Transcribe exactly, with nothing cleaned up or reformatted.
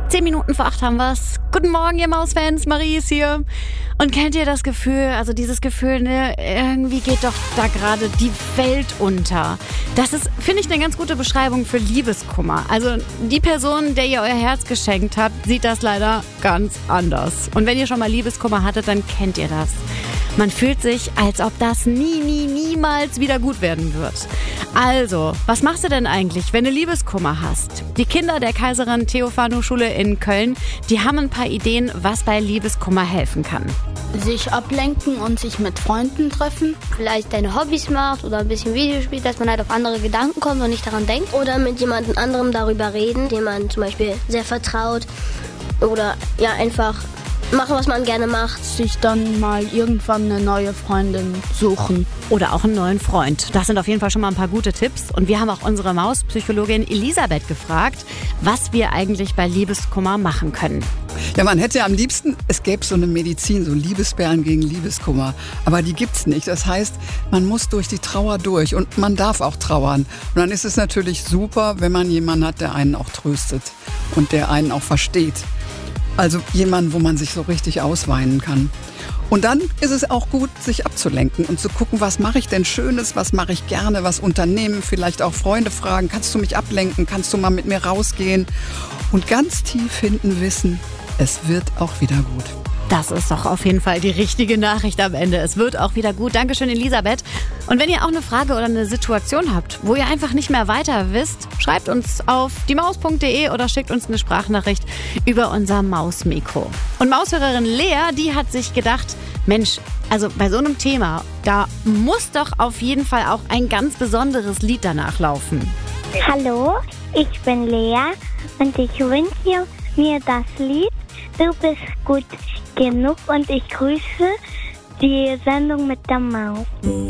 Zehn Minuten vor acht haben wir's. Guten Morgen, ihr Mausfans, Marie ist hier. Und kennt ihr das Gefühl, also dieses Gefühl, ne, irgendwie geht doch da gerade die Welt unter. Das ist, finde ich, eine ganz gute Beschreibung für Liebeskummer. Also die Person, der ihr euer Herz geschenkt habt, sieht das leider ganz anders. Und wenn ihr schon mal Liebeskummer hattet, dann kennt ihr das. Man fühlt sich, als ob das nie, nie, niemals wieder gut werden wird. Also, was machst du denn eigentlich, wenn du Liebeskummer hast? Die Kinder der Kaiserin Theophano Schule in Köln, die haben ein paar Ideen, was bei Liebeskummer helfen kann. Sich ablenken und sich mit Freunden treffen. Vielleicht deine Hobbys macht oder ein bisschen Videos spielt, dass man halt auf andere Gedanken kommt und nicht daran denkt. Oder mit jemand anderem darüber reden, dem man zum Beispiel sehr vertraut. Oder ja, einfach machen, was man gerne macht. Sich dann mal irgendwann eine neue Freundin suchen. Oder auch einen neuen Freund. Das sind auf jeden Fall schon mal ein paar gute Tipps. Und wir haben auch unsere Mauspsychologin Elisabeth gefragt, was wir eigentlich bei Liebeskummer machen können. Ja, man hätte ja am liebsten, es gäbe so eine Medizin, so Liebesperlen gegen Liebeskummer. Aber die gibt's nicht. Das heißt, man muss durch die Trauer durch und man darf auch trauern. Und dann ist es natürlich super, wenn man jemanden hat, der einen auch tröstet und der einen auch versteht. Also jemanden, wo man sich so richtig ausweinen kann. Und dann ist es auch gut, sich abzulenken und zu gucken, was mache ich denn Schönes, was mache ich gerne, was unternehmen, vielleicht auch Freunde fragen, kannst du mich ablenken, kannst du mal mit mir rausgehen? Und ganz tief hinten wissen, es wird auch wieder gut. Das ist doch auf jeden Fall die richtige Nachricht am Ende. Es wird auch wieder gut. Dankeschön, Elisabeth. Und wenn ihr auch eine Frage oder eine Situation habt, wo ihr einfach nicht mehr weiter wisst, schreibt uns auf diemaus punkt de oder schickt uns eine Sprachnachricht über unser Mausmikro. Und Maushörerin Lea, die hat sich gedacht, Mensch, also bei so einem Thema, da muss doch auf jeden Fall auch ein ganz besonderes Lied danach laufen. Hallo, ich bin Lea und ich wünsche mir das Lied Du bist gut genug und ich grüße die Sendung mit der Maus.